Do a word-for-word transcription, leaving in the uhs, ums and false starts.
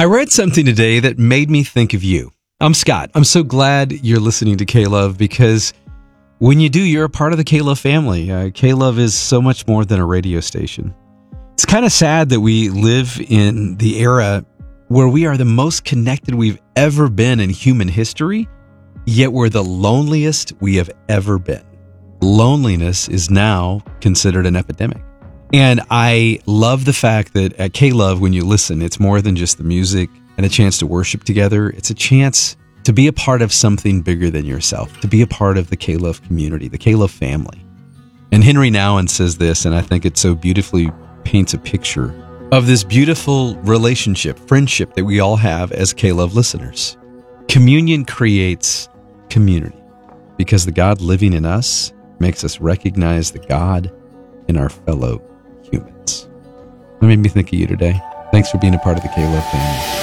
I read something today that made me think of you. I'm Scott. I'm so glad you're listening to K-Love because when you do, you're a part of the K-Love family. Uh, K-Love is so much more than a radio station. It's kind of sad that we live in the era where we are the most connected we've ever been in human history, yet we're the loneliest we have ever been. Loneliness is now considered an epidemic. And I love the fact that at K-Love, when you listen, it's more than just the music and a chance to worship together. It's a chance to be a part of something bigger than yourself, to be a part of the K-Love community, the K-Love family. And Henry Nouwen says this, and I think it so beautifully paints a picture of this beautiful relationship, friendship that we all have as K-Love listeners. Communion creates community because the God living in us makes us recognize the God in our fellow humans. That made me think of you today. Thanks for being a part of the K-Love family.